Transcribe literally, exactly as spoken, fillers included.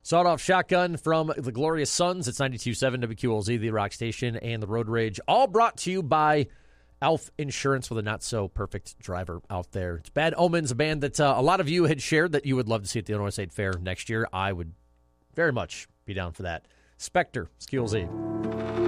Sawed-off shotgun from the Glorious Sons. It's ninety-two point seven W Q L Z, the Rock Station, and the Road Rage. All brought to you by Alf Insurance with a not-so-perfect driver out there. It's Bad Omens, a band that uh, a lot of you had shared that you would love to see at the Illinois State Fair next year. I would very much be down for that. Spectre, Q L Z.